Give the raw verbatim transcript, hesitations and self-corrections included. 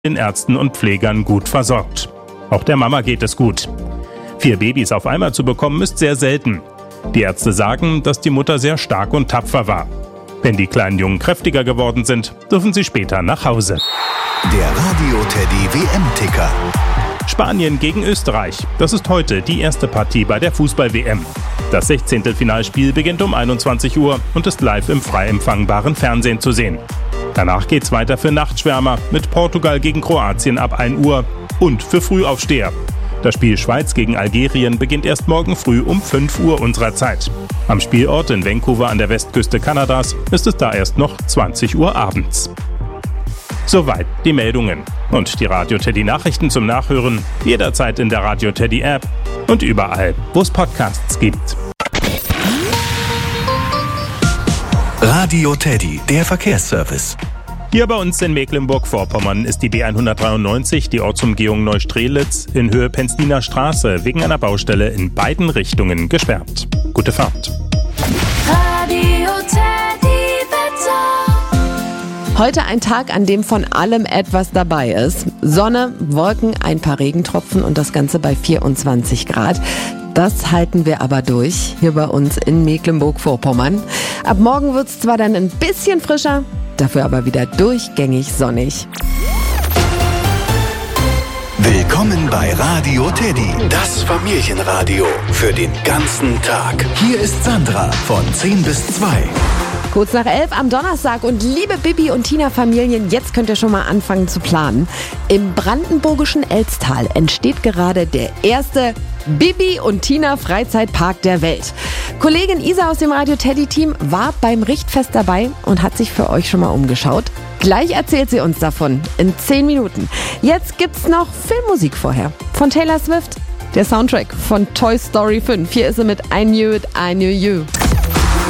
den Ärzten und Pflegern gut versorgt. Auch der Mama geht es gut. Vier Babys auf einmal zu bekommen, ist sehr selten. Die Ärzte sagen, dass die Mutter sehr stark und tapfer war. Wenn die kleinen Jungen kräftiger geworden sind, dürfen sie später nach Hause. Der Radio-Teddy W M-Ticker. Spanien gegen Österreich. Das ist heute die erste Partie bei der Fußball-W M. Das Sechzehntelfinalspiel beginnt um einundzwanzig Uhr und ist live im frei empfangbaren Fernsehen zu sehen. Danach geht's weiter für Nachtschwärmer mit Portugal gegen Kroatien ab ein Uhr und für Frühaufsteher. Das Spiel Schweiz gegen Algerien beginnt erst morgen früh um fünf Uhr unserer Zeit. Am Spielort in Vancouver an der Westküste Kanadas ist es da erst noch zwanzig Uhr abends. Soweit die Meldungen. Und die Radio-Teddy-Nachrichten zum Nachhören jederzeit in der Radio-Teddy-App und überall, wo es Podcasts gibt. Radio Teddy, der Verkehrsservice. Hier bei uns in Mecklenburg-Vorpommern ist die B hundertdreiundneunzig, die Ortsumgehung Neustrelitz, in Höhe Penzliner Straße wegen einer Baustelle in beiden Richtungen gesperrt. Gute Fahrt. Radio Teddy Wetter. Heute ein Tag, an dem von allem etwas dabei ist. Sonne, Wolken, ein paar Regentropfen und das Ganze bei vierundzwanzig Grad. Das halten wir aber durch, hier bei uns in Mecklenburg-Vorpommern. Ab morgen wird es zwar dann ein bisschen frischer, dafür aber wieder durchgängig sonnig. Willkommen bei Radio Teddy, das Familienradio für den ganzen Tag. Hier ist Sandra von zehn bis zwei. Kurz nach elf am Donnerstag und liebe Bibi und Tina-Familien, jetzt könnt ihr schon mal anfangen zu planen. Im brandenburgischen Elztal entsteht gerade der erste Bibi und Tina Freizeitpark der Welt. Kollegin Isa aus dem Radio Teddy Team war beim Richtfest dabei und hat sich für euch schon mal umgeschaut. Gleich erzählt sie uns davon in zehn Minuten. Jetzt gibt's noch Filmmusik vorher von Taylor Swift, der Soundtrack von Toy Story fünf. Hier ist sie mit I Knew It, I Knew You.